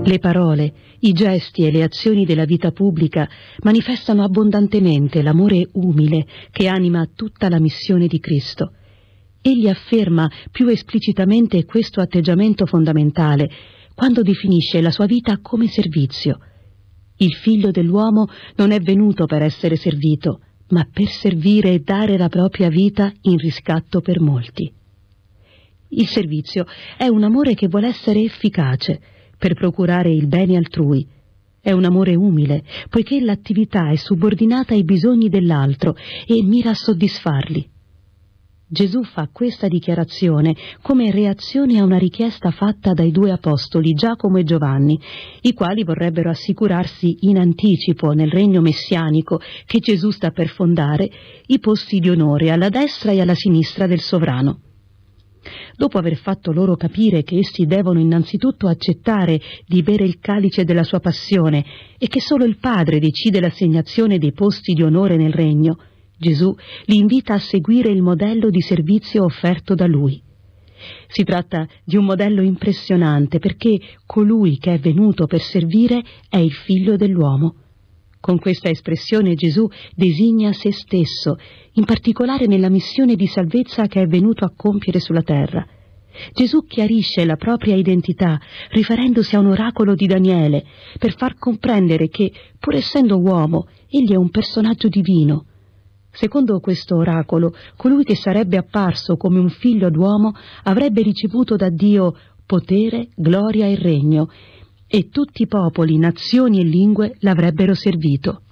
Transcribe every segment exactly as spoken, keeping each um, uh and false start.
Le parole, i gesti e le azioni della vita pubblica manifestano abbondantemente l'amore umile che anima tutta la missione di Cristo. Egli afferma più esplicitamente questo atteggiamento fondamentale quando definisce la sua vita come servizio. Il Figlio dell'uomo non è venuto per essere servito, ma per servire e dare la propria vita in riscatto per molti. Il servizio è un amore che vuole essere efficace per procurare il bene altrui. È un amore umile, poiché l'attività è subordinata ai bisogni dell'altro e mira a soddisfarli. Gesù fa questa dichiarazione come reazione a una richiesta fatta dai due apostoli, Giacomo e Giovanni, i quali vorrebbero assicurarsi in anticipo nel regno messianico che Gesù sta per fondare i posti di onore alla destra e alla sinistra del sovrano. Dopo aver fatto loro capire che essi devono innanzitutto accettare di bere il calice della sua passione e che solo il Padre decide l'assegnazione dei posti di onore nel regno, Gesù li invita a seguire il modello di servizio offerto da Lui. Si tratta di un modello impressionante perché colui che è venuto per servire è il Figlio dell'uomo. Con questa espressione Gesù designa se stesso, in particolare nella missione di salvezza che è venuto a compiere sulla terra. Gesù chiarisce la propria identità riferendosi a un oracolo di Daniele per far comprendere che, pur essendo uomo, egli è un personaggio divino. Secondo questo oracolo, colui che sarebbe apparso come un figlio d'uomo avrebbe ricevuto da Dio potere, gloria e regno, e tutti i popoli, nazioni e lingue l'avrebbero servito.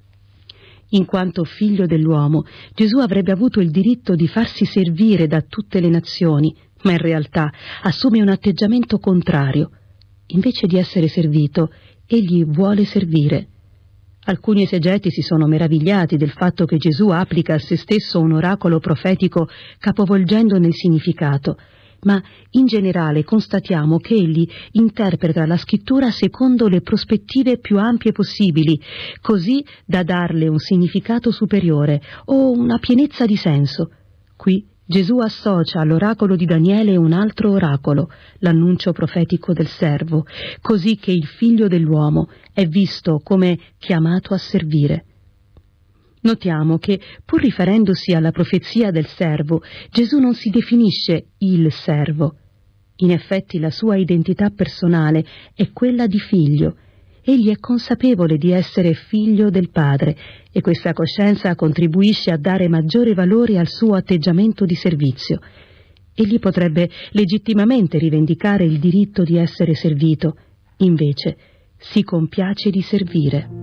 In quanto figlio dell'uomo, Gesù avrebbe avuto il diritto di farsi servire da tutte le nazioni, ma in realtà assume un atteggiamento contrario. Invece di essere servito, egli vuole servire. Alcuni esegeti si sono meravigliati del fatto che Gesù applica a se stesso un oracolo profetico capovolgendone il significato, ma in generale constatiamo che egli interpreta la scrittura secondo le prospettive più ampie possibili, così da darle un significato superiore o una pienezza di senso. Qui Gesù associa all'oracolo di Daniele un altro oracolo, l'annuncio profetico del servo, così che il Figlio dell'uomo è visto come chiamato a servire. Notiamo che, pur riferendosi alla profezia del servo, Gesù non si definisce il servo. In effetti la sua identità personale è quella di figlio. Egli è consapevole di essere figlio del Padre e questa coscienza contribuisce a dare maggiore valore al suo atteggiamento di servizio. Egli potrebbe legittimamente rivendicare il diritto di essere servito, invece si compiace di servire.